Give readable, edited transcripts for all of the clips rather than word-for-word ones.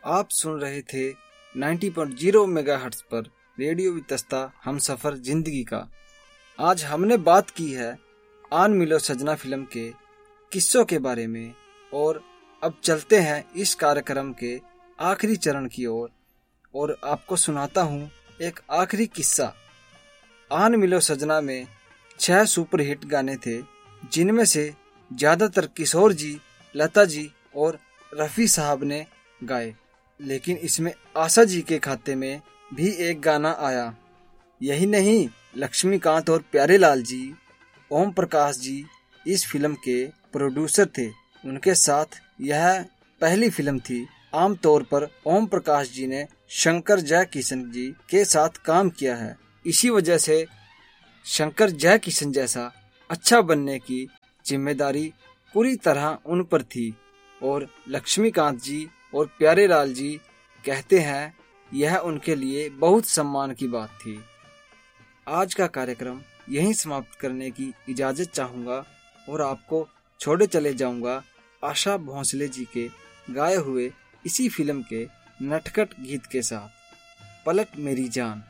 आप सुन रहे थे 90.0 मेगाहर्ट्ज पर रेडियो वितस्ता हम सफर जिंदगी का। आज हमने बात की है आन मिलो सजना फिल्म के किस्सों के बारे में और अब चलते हैं इस कार्यक्रम के आखिरी चरण की ओर और आपको सुनाता हूँ एक आखिरी किस्सा। आन मिलो सजना में 6 सुपरहिट गाने थे, जिनमें से ज्यादातर किशोर जी, लता जी और रफी साहब ने गाए, लेकिन इसमें आशा जी के खाते में भी एक गाना आया। यही नहीं, लक्ष्मीकांत और प्यारेलाल जी, ओम प्रकाश जी इस फिल्म के प्रोड्यूसर थे। उनके साथ यह पहली फिल्म थी। आमतौर पर ओम प्रकाश जी ने शंकर जयकिशन जी के साथ काम किया है। इसी वजह से शंकर जयकिशन जैसा अच्छा बनने की जिम्मेदारी पूरी तरह उन पर थी और लक्ष्मीकांत जी और प्यारेलाल जी कहते हैं यह उनके लिए बहुत सम्मान की बात थी। आज का कार्यक्रम यहीं समाप्त करने की इजाजत चाहूँगा और आपको छोड़े चले जाऊँगा आशा भोंसले जी के गाए हुए इसी फिल्म के नटखट गीत के साथ, पलक मेरी जान।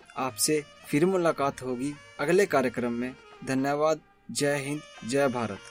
आपसे फिर मुलाकात होगी अगले कार्यक्रम में। धन्यवाद। जय हिंद, जय भारत।